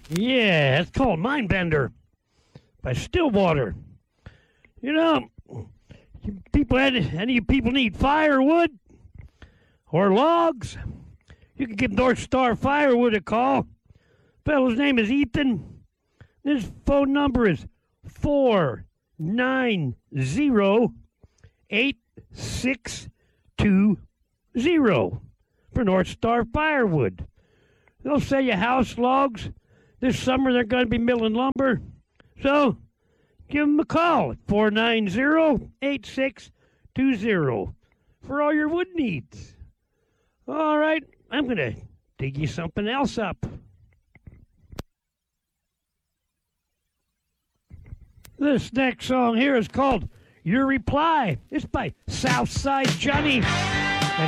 Yeah, it's called Mindbender by Stillwater. You know, any you people need firewood or logs, you can give North Star Firewood a call. Fellow's name is Ethan. His phone number is 490-8620 for North Star Firewood. They'll sell you house logs. This summer they're going to be milling lumber. So give them a call at 490-8620 for all your wood needs. All right, I'm going to dig you something else up. This next song here is called Your Reply. It's by Southside Johnny.